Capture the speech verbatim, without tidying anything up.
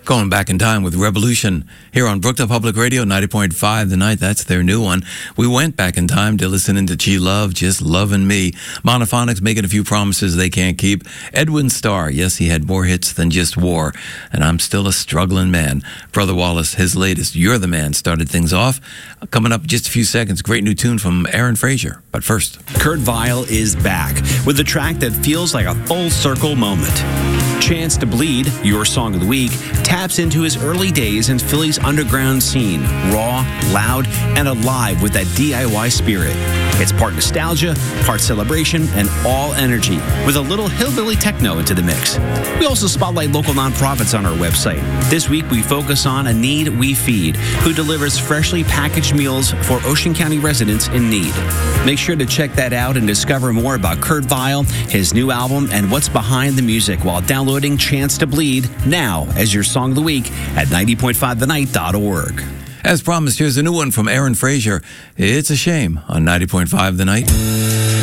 Going back in time with Revolution here on Brookdale Public Radio, ninety point five The Night. That's their new one. We went back in time to listen into G Love, Just Lovin' Me. Monophonics making a few promises they can't keep. Edwin Starr, yes, he had more hits than just War. And I'm Still a Struggling Man. Brother Wallace, his latest, You're the Man, started things off. Coming up in just a few seconds, great new tune from Aaron Frazier. But first, Kurt Vile is back with a track that feels like a full circle moment. Chance to Bleed, your song of the week, taps into his early days in Philly's underground scene, raw, loud, and alive with that D I Y spirit. It's part nostalgia, part celebration, and all energy, with a little hillbilly techno into the mix. We also spotlight local nonprofits on our website. This week, we focus on A Need We Feed, who delivers freshly packaged meals for Ocean County residents in need. Make sure to check that out and discover more about Kurt Vile, his new album, and what's behind the music while downloading Chance to Bleed now as your song of the week at ninety point five the night dot org. As promised, here's a new one from Aaron Frazier. It's a Shame on ninety point five The Night.